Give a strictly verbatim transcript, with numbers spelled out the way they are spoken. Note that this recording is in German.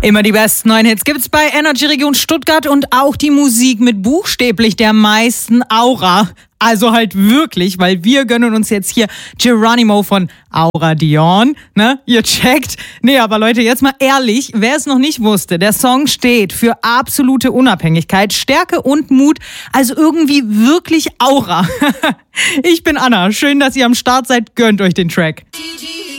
Immer die besten neuen Hits gibt's bei Energy Region Stuttgart und auch die Musik mit buchstäblich der meisten Aura. Also halt wirklich, weil wir gönnen uns jetzt hier Geronimo von Aura Dion, ne? Ihr checkt. Nee, aber Leute, jetzt mal ehrlich, wer es noch nicht wusste, der Song steht für absolute Unabhängigkeit, Stärke und Mut, also irgendwie wirklich Aura. Ich bin Anna, schön, dass ihr am Start seid, gönnt euch den Track.